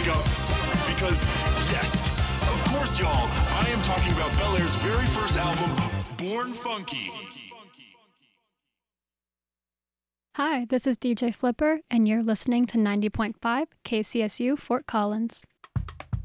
wake up because, yes, of course, y'all, I am talking about Bel Air's very first album, Born Funky. Hi, this is DJ Flipper, and you're listening to 90.5 KCSU Fort Collins.